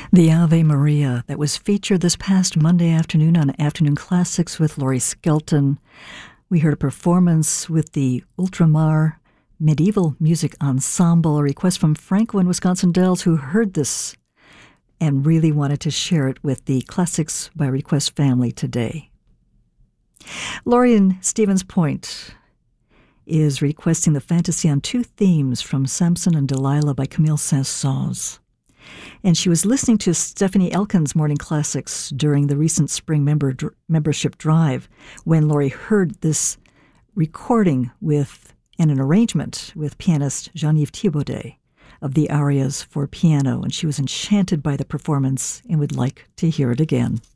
The Ave Maria that was featured this past Monday afternoon on Afternoon Classics with Laurie Skelton. We heard a performance with the Ultramar Medieval Music Ensemble, a request from Franco in Wisconsin Dells, who heard this and really wanted to share it with the Classics by Request family today. Laurie in Stevens Point is requesting the Fantasy on Two Themes from Samson and Delilah by Camille Saint-Saëns. And she was listening to Stephanie Elkin's Morning Classics during the recent spring membership drive when Laurie heard this recording and an arrangement with pianist Jean-Yves Thibaudet of the arias for piano, and she was enchanted by the performance and would like to hear it again.